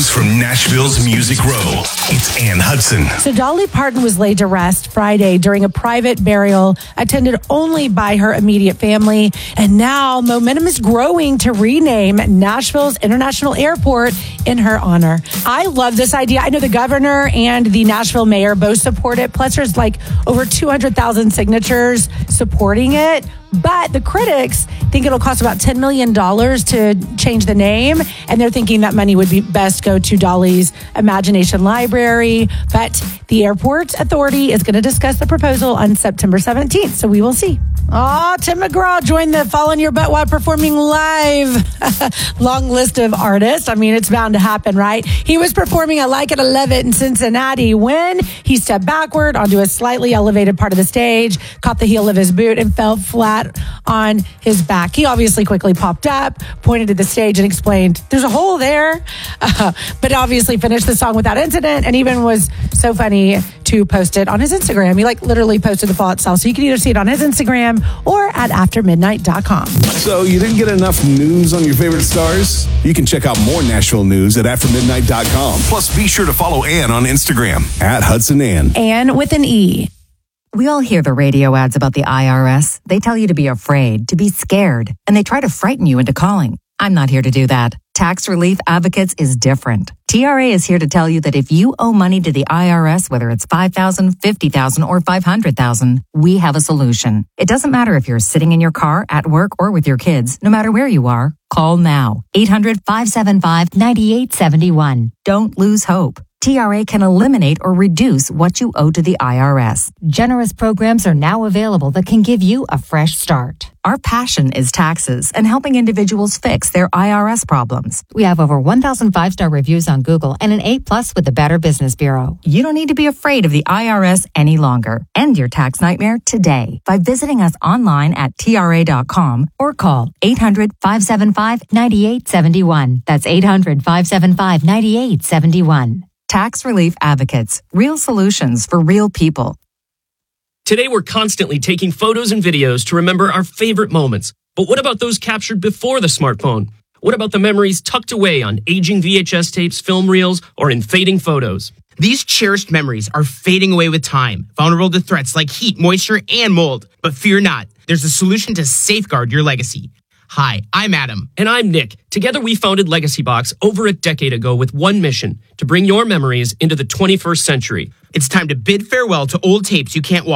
from Nashville's Music Row, it's Ann Hudson. So Dolly Parton was laid to rest Friday during a private burial attended only by her immediate family. And now momentum is growing to rename Nashville's International Airport in her honor. I love this idea. I know the governor and the Nashville mayor both support it. Plus, there's like over 200,000 signatures supporting it. But the critics think it'll cost about $10 million to change the name. And they're thinking that money would be best go to Dolly's Imagination Library. But the airport authority is going to discuss the proposal on September 17th. So we will see. Oh, Tim McGraw joined the Fall on Your Butt while performing live. Long list of artists. I mean, it's bound to happen, right? He was performing at Like It or Love It in Cincinnati when he stepped backward onto a slightly elevated part of the stage, caught the heel of his boot, and fell flat on his back. He obviously quickly popped up, pointed to the stage, and explained, there's a hole there. But obviously finished the song without incident, and even was so funny to post it on his Instagram. He literally posted the fall itself. So you can either see it on his Instagram or at aftermidnight.com. So you didn't get enough news on your favorite stars? You can check out more Nashville news at aftermidnight.com. Plus, be sure to follow Ann on Instagram At Hudson Ann. Ann with an E. We all hear the radio ads about the IRS. They tell you to be afraid, to be scared, and they try to frighten you into calling. I'm not here to do that. Tax Relief Advocates is different. TRA is here to tell you that if you owe money to the IRS, whether it's $5,000, $50,000, or $500,000, we have a solution. It doesn't matter if you're sitting in your car, at work, or with your kids. No matter where you are, call now. 800-575-9871. Don't lose hope. TRA can eliminate or reduce what you owe to the IRS. Generous programs are now available that can give you a fresh start. Our passion is taxes and helping individuals fix their IRS problems. We have over 1,000 5-star reviews on Google and an A+ with the Better Business Bureau. You don't need to be afraid of the IRS any longer. End your tax nightmare today by visiting us online at TRA.com or call 800-575-9871. That's 800-575-9871. Tax Relief Advocates. Real solutions for real people. Today, we're constantly taking photos and videos to remember our favorite moments. But what about those captured before the smartphone? What about the memories tucked away on aging VHS tapes, film reels, or in fading photos? These cherished memories are fading away with time, vulnerable to threats like heat, moisture, and mold. But fear not, there's a solution to safeguard your legacy. Hi, I'm Adam. And I'm Nick. Together, we founded Legacy Box over a decade ago with one mission, to bring your memories into the 21st century. It's time to bid farewell to old tapes you can't watch.